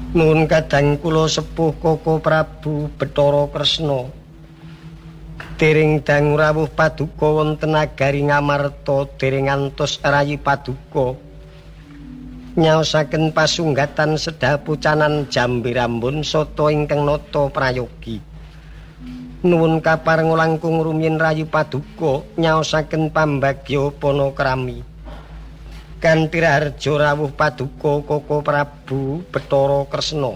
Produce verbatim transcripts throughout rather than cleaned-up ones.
Nuwun kadang kula sepuh Koko Prabu Bathara Kresna. Dereng dangu rawuh paduka wonten nagari Ngamarta dereng ngantos rayi paduka. Nyaosaken pasunggatan sedapucanan Jambe Rambun sata ingkang nata prayogi. Nuwun kaparenga langkung rumiyin rayi paduka nyaosaken pambagya panakrami. Kanthi raharja rawuh paduka Koko Prabu Bathara Kresna.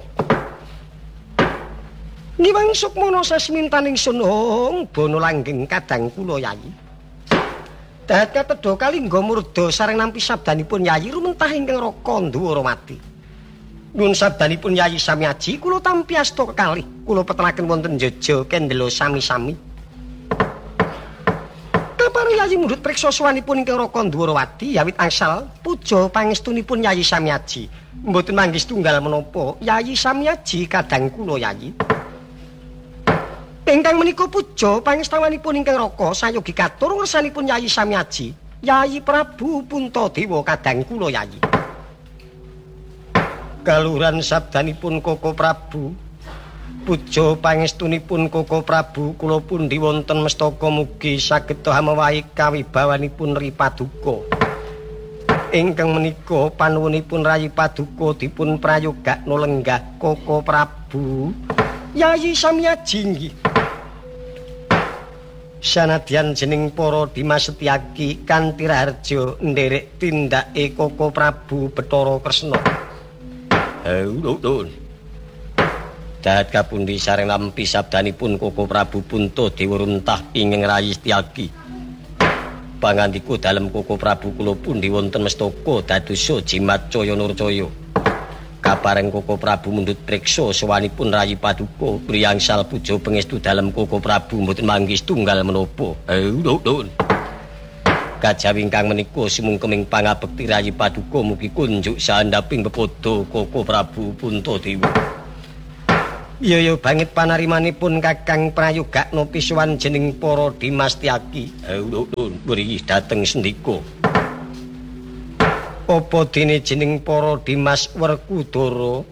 Ngiwang sukmana sasmintaning sunung bono langgeng kadang kula Yayi. Dahat katedha kalingga murda sareng nampi sabdanipun Yayi rumentah ingkang Raka Ndwarawati. Nuwun sabdanipun Yayi sami aji kula tampi asta kekalih kula petelaken wonten Jaja Kendela sami-sami. Kaparing Yayi mundhut priksa sowanipun ingkang Raka Ndwarawati yawit angsal puja pangestunipun Yayi sami aji. Mboten manggih tunggal menapa Yayi sami aji kadang kula Yayi. Ingkang menika puja pangestawan-ipun ingkang Raka sayogi katur ngersanipun Yayi sami aji. Yayi Prabu Puntadewa kadang kula Yayi. Kaluhuran sabdanipun Koko Prabu. Puja pangestunipun Koko Prabu kula pundi wonten mestaka mugi saged hamawahi kawibawanipun Ri Paduka. Ingkang menika panuwunipun Rayi Paduka dipun prayogakna lenggah Koko Prabu. Yayi sami aji nggih. Sanadyan jeneng para Dimas Setyaki kanthi raharja nderek tindake Koko Prabu Bathara Kresna. Hauh, dahat kapundi sareng nampi sabdanipun Koko Prabu Puntadewa runtah ingkang Rayi Setyaki. Pangandika dalem Koko Prabu kula pundi wonten mestaka dadosa jimat caya nurcaya. Kapareng Koko Prabu mundhut priksa sowanipun Rayi Paduka priyangsal puja pangestu dalem Koko Prabu mboten manggih tunggal menapa. Hauh, kajawi ingkang menika sumungkeming pangabekti Rayi Paduka mugi kunjuk saandhaping pepodo Koko Prabu Puntadewa. Iya ya banget panarimanipun Kakang prayogakna pisuwan jeneng para Dimas Setyaki. Hauh, mriki dhateng sendika. Apa dene jeneng para Dimas Werkudara?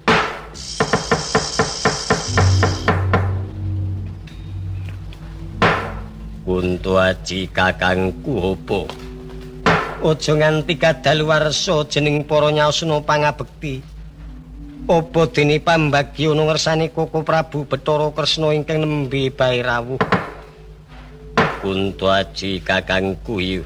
Kunto aji kakangku apa? Aja nganti kadaluwarsa jeneng para nyaosna pangabekti. Apa dene pambagyana ngersane Koko Prabu Bathara Kresna ingkang nembe bae rawuh. Kunto aji kakangku yu.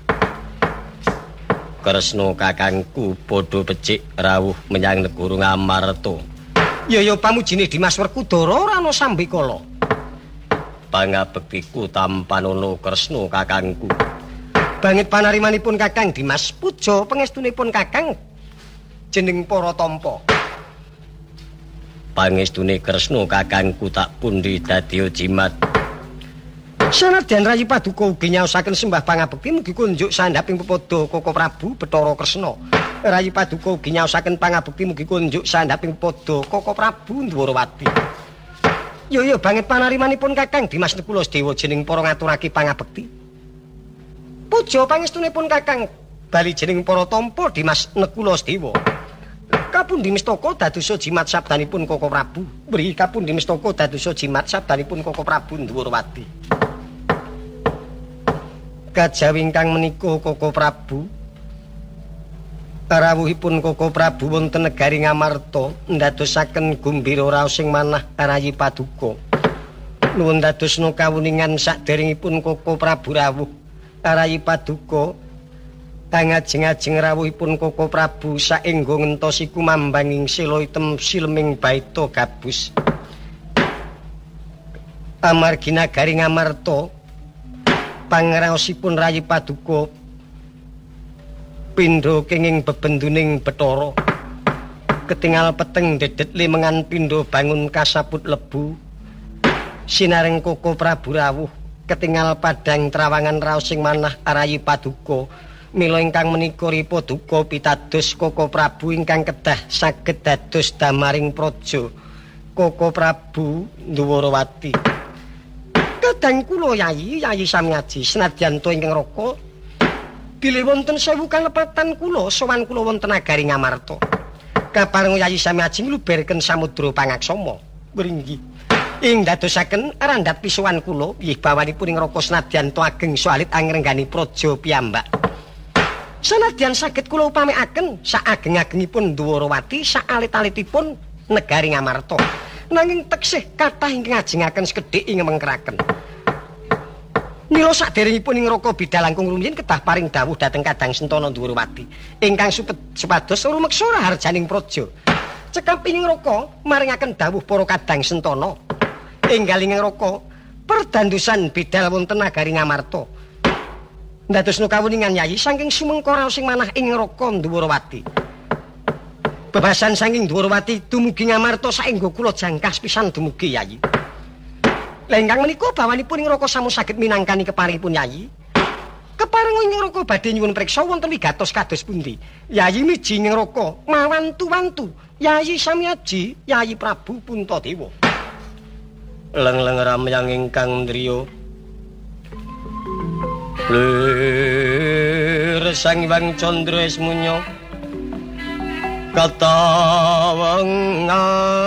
Kresna kakangku padha becik rawuh menyang negara Ngamarta. Ya ya pamujine Dimas Werkudara ora ana sambekala. Pangabektiku tampanana Kresna kakangku. Banget panarimanipun Kakang Dimas puja pangestunipun Kakang jeneng para tampa. Pangestune Kresna kakangku tak pundi dadi jimat. Sanadyan Rayi Paduka ugi nyaosaken sembah pangabekti mugi kunjuk sandhaping pepodo Koko Prabu Bathara Kresna. Rayi Paduka ugi nyaosaken pangabekti mugi kunjuk sandhaping pepodo Koko Prabu Ndwarawati. Yo yo banget panarimanipun Kakang Dimas Nekula Sedewa jeneng para ngaturake pangabekti. Puja pangestunipun Kakang bali jeneng para tampa Dimas Nekula Sedewa. Kapundi mestaka dadosa jimat sabdanipun Koko Prabu. Mriki kapundi mestaka dadosa jimat sabdanipun Koko Prabu Ndwarawati. Kajawi ingkang menika Koko Prabu rawuhipun Koko Prabu wonten negari Ngamarta ndadosaken gumbira raosing manah Rayi Paduka. Nuwun dadosna kawuningan saderengipun Koko Prabu rawuh Rayi Paduka kangajeng-ajeng rawuhipun Koko Prabu saengga ngentosiku mambanging sila item silming baita gabus. Amargi nagari Ngamarta pangraosipun Rayi Paduka pindha kenging bebenduning Bathara ketingal peteng dedet limengan pindha bangun kasaput lebu sinaring Koko Prabu rawuh ketingal padang trawangan raosing manah Rayi Paduka mila ingkang menika Ri Paduka pitados Koko Prabu ingkang kedah saged dados damaring praja Koko Prabu Ndwarawati. Kadang kula Yayi, Yayi sami aji senadyan to ingkang Raka bilih wonten sewu kalepatan kula sowan kula wonten nagari Ngamarta. Kaparenga Yayi Sami Aji ngluberken samudra pangaksama mringgi ing dadosaken randhat pisuwan kula nggih bawanipun ing raka senadyan to ageng soalit angrenggani praja piyambak. Senadyan saged kula upamikaken saageng-agengipun Dwarawati saalit-alitipun negari Ngamarta. Nanging teksih kathah ingkang ngajengaken sekedhik ing mengkeraken. Mila saderengipun ing raka bidalangkung rumiyin kedah paring dawuh dhateng Kadang Sentana Dwarawati ingkang supados rumeksa raharjaning praja. Cekap ing raka maringaken dawuh para Kadang Sentana enggal ing raka perdandusan bidal wonten nagari Ngamarta. Ndadosna kawuningan Yayi saking sumengka raos sing manah ing raka Dwarawati. Bebasan saking Dwarawati dumugi Ngamarta saengga kula jangkas pisan dumugi Yayi. Lengkang menika bawanipun ing raka sampun saged minangkani keparingipun Yayi. Keparenga ing raka badhe nyuwun priksa wonten wigatos kados pundi. Yayi miji ing raka mawantu-wantu Yayi Sami Aji, Yayi Prabu Puntadewa. Leng-leng ramyang ingkang driya. Lir Sang Hyang Candra Esmunya katawengan